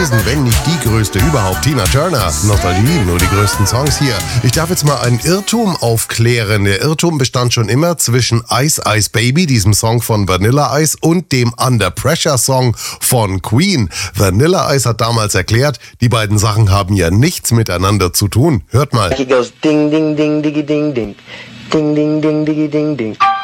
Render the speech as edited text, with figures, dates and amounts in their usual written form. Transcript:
gewesen, wenn nicht die größte überhaupt. Tina Turner, Nostalgie, nur die größten Songs hier. Ich darf jetzt mal einen Irrtum aufklären. Der Irrtum bestand schon immer zwischen Ice Ice Baby, diesem Song von Vanilla Ice, und dem Under Pressure Song von Queen. Vanilla Ice hat damals erklärt, die beiden Sachen haben ja nichts miteinander zu tun. Hört mal. He goes ding ding ding diggy ding ding. Ding ding ding diggy ding ding.